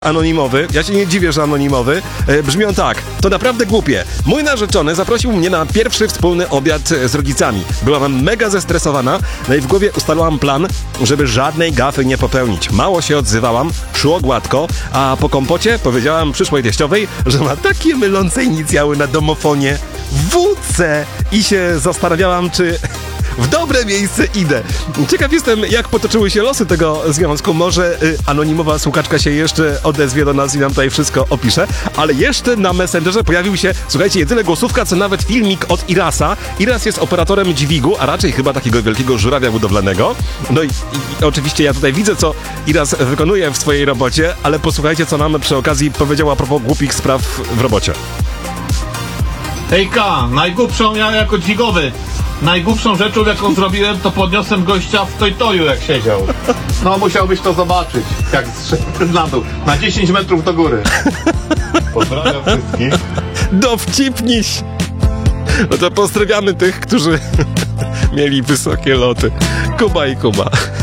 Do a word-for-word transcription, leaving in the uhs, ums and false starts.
Anonimowy, ja się nie dziwię, że anonimowy, e, brzmią tak: to naprawdę głupie. Mój narzeczony zaprosił mnie na pierwszy wspólny obiad z rodzicami. Byłam mega zestresowana, no i w głowie ustalałam plan, żeby żadnej gafy nie popełnić. Mało się odzywałam, szło gładko, a po kompocie powiedziałam przyszłej teściowej, że ma takie mylące inicjały na domofonie W C i się zastanawiałam, czy w dobre miejsce idę. Ciekaw jestem, jak potoczyły się losy tego związku. Może y, anonimowa słuchaczka się jeszcze odezwie do nas i nam tutaj wszystko opisze. Ale jeszcze na Messengerze pojawił się, słuchajcie, nie tyle głosówka, co nawet filmik od Irasa. Iras jest operatorem dźwigu, a raczej chyba takiego wielkiego żurawia budowlanego. No i, i oczywiście ja tutaj widzę, co Iras wykonuje w swojej robocie, ale posłuchajcie, co nam przy okazji powiedział a propos głupich spraw w robocie. Hejka, najgłupszą ja jako dźwigowy. Najgłupszą rzeczą, jaką zrobiłem, to podniosłem gościa w toj-toju, jak siedział. No, musiałbyś to zobaczyć, jak zszedł na dół. Na dziesięć metrów do góry. Pozdrawiam wszystkich. Dowcipniś! No to pozdrawiamy tych, którzy mieli wysokie loty. Kuba i Kuba.